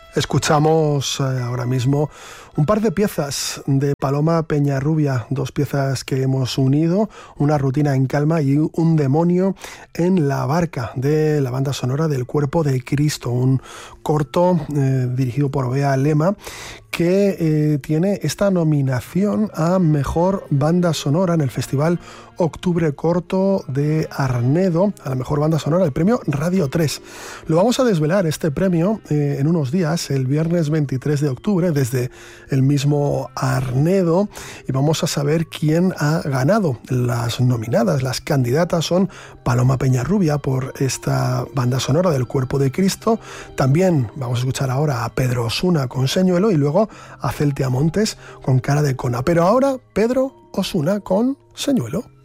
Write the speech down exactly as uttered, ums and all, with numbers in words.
Escuchamos eh, ahora mismo un par de piezas de Paloma Peñarrubia, dos piezas que hemos unido, Una rutina en calma y Un demonio en la barca, de la banda sonora del Cuerpo de Cristo, un corto eh, dirigido por Bea Lema, que eh, tiene esta nominación a Mejor Banda Sonora en el Festival Octubre Corto de Arnedo, a la Mejor Banda Sonora, el premio Radio tres. Lo vamos a desvelar, este premio, eh, en unos días, el viernes veintitrés de octubre, desde el mismo Arnedo, y vamos a saber quién ha ganado. Las nominadas, las candidatas son Paloma Peñarrubia por esta banda sonora del Cuerpo de Cristo, también vamos a escuchar ahora a Pedro Osuna con Señuelo y luego a Celtia Montes con Cara de Cona. Pero ahora Pedro Osuna con Señuelo.